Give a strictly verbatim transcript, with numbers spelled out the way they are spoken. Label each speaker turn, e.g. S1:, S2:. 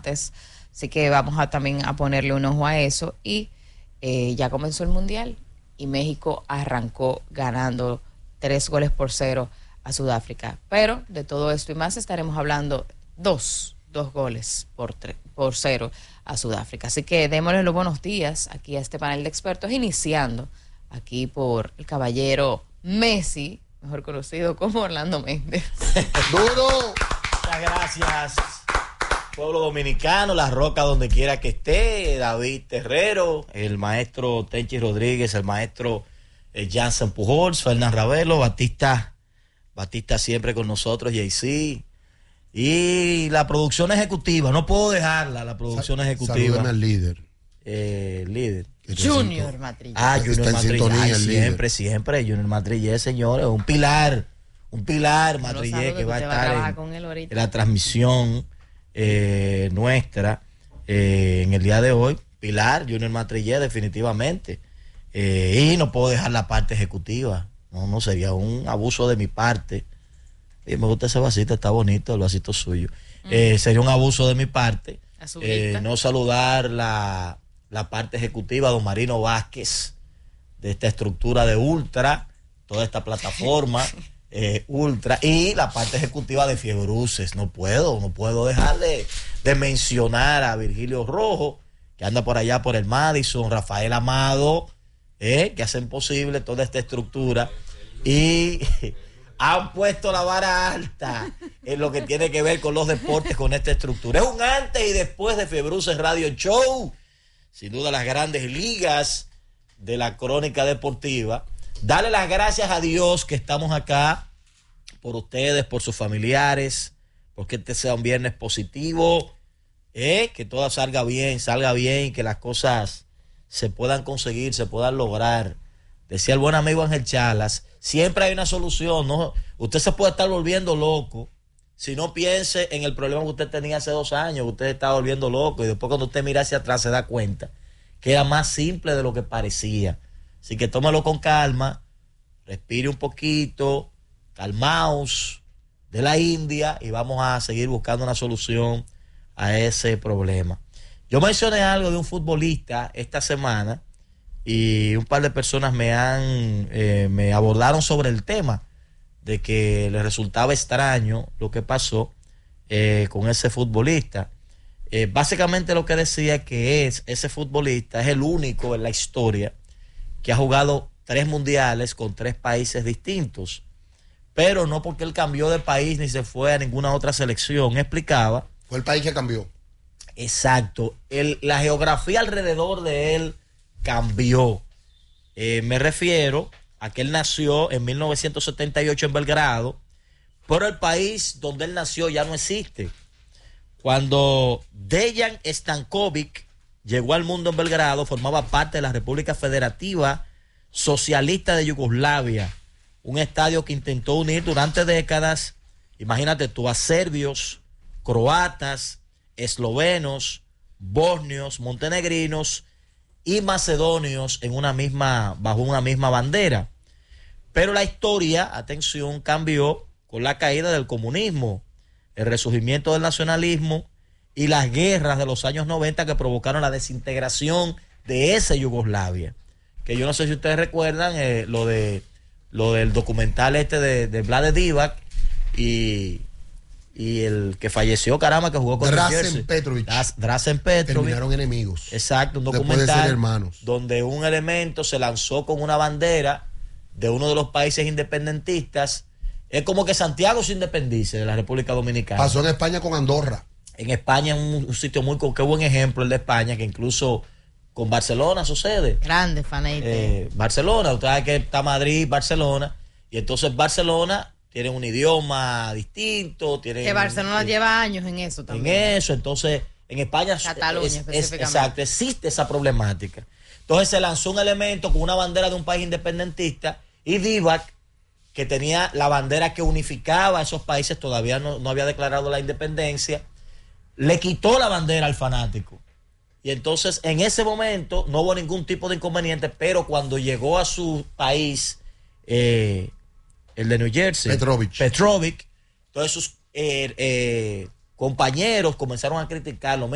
S1: martes, así que vamos a también a ponerle un ojo a eso. Y eh, ya comenzó el Mundial y México arrancó ganando tres goles por cero a Sudáfrica, pero de todo esto y más estaremos hablando dos, dos goles por, tre- por cero a Sudáfrica, así que démosle los buenos días aquí a este panel de expertos, iniciando aquí por el caballero Messi, mejor conocido como Orlando Méndez.
S2: ¡Duro!
S3: Muchas gracias, pueblo dominicano, La Roca donde quiera que esté, David Terrero, el maestro Tenchi Rodríguez, el maestro eh, Jansen Pujols, Fernán Ravelo, Batista, Batista siempre con nosotros, Jay-Z, y la producción ejecutiva, no puedo dejarla, la producción
S2: Sa-
S3: ejecutiva.
S2: Salúdame al líder.
S3: Eh, líder.
S1: Junior Matrillé.
S3: Ah,
S2: Está
S3: Junior
S2: en
S3: Matrillé,
S2: sintonía
S3: Ay,
S2: el
S3: siempre,
S2: líder.
S3: siempre, Junior Matrillé, señores, un pilar, un pilar
S1: Yo no
S3: Matrillé
S1: sabe
S3: que va a
S1: usted
S3: estar
S1: trabajar
S3: en,
S1: con él ahorita.
S3: en la transmisión eh, nuestra eh, en el día de hoy. Pilar, Junior Matrillé, definitivamente. Eh, y no puedo dejar la parte ejecutiva. No, no sería un abuso de mi parte. Y me gusta ese vasito, está bonito, el vasito suyo. Mm. Eh, sería un abuso de mi parte eh, no saludar la, la parte ejecutiva, don Marino Vázquez, de esta estructura de Ultra, toda esta plataforma eh, Ultra, y la parte ejecutiva de Fiebruces. No puedo, no puedo dejar de, de mencionar a Virgilio Rojo, que anda por allá por el Madison, Rafael Amado, eh, que hacen posible toda esta estructura y han puesto la vara alta en lo que tiene que ver con los deportes, con esta estructura. Es un antes y después de Fiebruces Radio Show, sin duda las grandes ligas de la crónica deportiva. Dale las gracias a Dios que estamos acá por ustedes, por sus familiares, porque este sea un viernes positivo, eh, que todo salga bien, salga bien, que las cosas se puedan conseguir, se puedan lograr. Decía el buen amigo Ángel Chalas, siempre hay una solución, ¿no? Usted se puede estar volviendo loco si no piense en el problema que usted tenía hace dos años, que usted está volviendo loco, y después cuando usted mira hacia atrás se da cuenta que era más simple de lo que parecía. Así que tómalo con calma, respire un poquito, calmaos de la India y vamos a seguir buscando una solución a ese problema. Yo mencioné algo de un futbolista esta semana y un par de personas me han eh, me abordaron sobre el tema de que les resultaba extraño lo que pasó eh, con ese futbolista. Eh, básicamente lo que decía que es ese futbolista es el único en la historia que ha jugado tres mundiales con tres países distintos, pero no porque él cambió de país ni se fue a ninguna otra selección. Explicaba.
S2: Fue el país que cambió.
S3: Exacto. El, la geografía alrededor de él cambió. Eh, me refiero a que él nació en mil novecientos setenta y ocho en Belgrado, pero el país donde él nació ya no existe. Cuando Dejan Stankovic llegó al mundo en Belgrado, formaba parte de la República Federativa Socialista de Yugoslavia, un estadio que intentó unir durante décadas, imagínate tú, a serbios, croatas, eslovenos, bosnios, montenegrinos y macedonios en una misma, bajo una misma bandera. Pero la historia, atención, cambió con la caída del comunismo, el resurgimiento del nacionalismo y las guerras de los años noventa que provocaron la desintegración de esa Yugoslavia. Que yo no sé si ustedes recuerdan eh, lo de lo del documental este de, de Vlade Divac y, y el que falleció, caramba, que jugó con
S2: Drazen Petrovic.
S3: Drazen Petrovic.
S2: Terminaron enemigos.
S3: Exacto, un
S2: documental
S3: documental
S2: de ser hermanos,
S3: donde un elemento se lanzó con una bandera de uno de los países independentistas. Es como que Santiago se independice de la República Dominicana.
S2: Pasó en España con Andorra.
S3: En España, un, un sitio muy... Qué buen ejemplo el de España, que incluso con Barcelona sucede.
S1: Grande fanático.
S3: Eh, Barcelona, usted sabe que está Madrid, Barcelona, y entonces Barcelona tiene un idioma distinto. Tiene
S1: que Barcelona
S3: eh,
S1: lleva años en eso también.
S3: En eso, entonces, en España...
S1: Cataluña,
S3: es,
S1: específicamente.
S3: Es, exacto, existe esa problemática. Entonces se lanzó un elemento con una bandera de un país independentista y Divac, que tenía la bandera que unificaba a esos países, todavía no, no había declarado la independencia, le quitó la bandera al fanático. Y entonces en ese momento no hubo ningún tipo de inconveniente, pero cuando llegó a su país, eh, el de New Jersey,
S2: Petrovic,
S3: Petrovic, todos sus eh, eh, compañeros comenzaron a criticarlo.